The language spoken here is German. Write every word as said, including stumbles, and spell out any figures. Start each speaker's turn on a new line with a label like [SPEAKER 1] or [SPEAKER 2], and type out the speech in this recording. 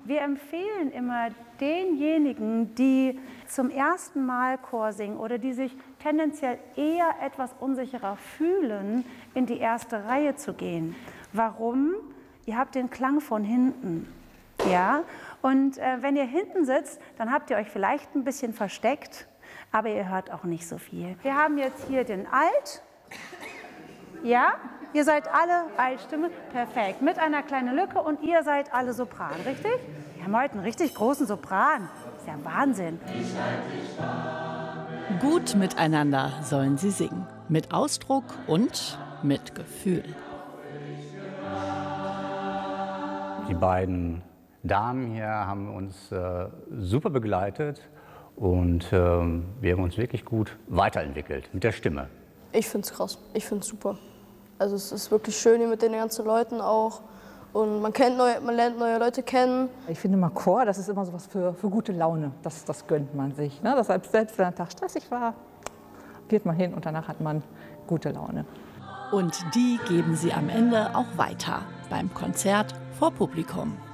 [SPEAKER 1] Wir empfehlen immer denjenigen, die zum ersten Mal Chor singen oder die sich tendenziell eher etwas unsicherer fühlen, in die erste Reihe zu gehen. Warum? Ihr habt den Klang von hinten. Ja? Und äh, wenn ihr hinten sitzt, dann habt ihr euch vielleicht ein bisschen versteckt, aber ihr hört auch nicht so viel. Wir haben jetzt hier den Alt. Ja? Ihr seid alle Altstimme, perfekt, mit einer kleinen Lücke und ihr seid alle Sopran, richtig? Wir haben heute einen richtig großen Sopran, das ist ja Wahnsinn.
[SPEAKER 2] Gut miteinander sollen sie singen, mit Ausdruck und mit Gefühl.
[SPEAKER 3] Die beiden Damen hier haben uns äh, super begleitet und äh, wir haben uns wirklich gut weiterentwickelt mit der Stimme.
[SPEAKER 4] Ich finde es krass, ich finde es super. Also es ist wirklich schön hier mit den ganzen Leuten auch und man, kennt neue, man lernt neue Leute kennen.
[SPEAKER 5] Ich finde mal Chor, das ist immer so was für, für gute Laune, das, das gönnt man sich. Ne? Deshalb, selbst wenn der Tag stressig war, geht man hin und danach hat man gute Laune.
[SPEAKER 2] Und die geben sie am Ende auch weiter beim Konzert vor Publikum.